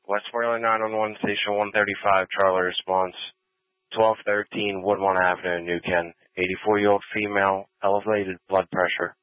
Westmoreland 911, Station 135, Charlie response. 1213 Woodlawn Avenue, New Ken. 84-year-old female, elevated blood pressure.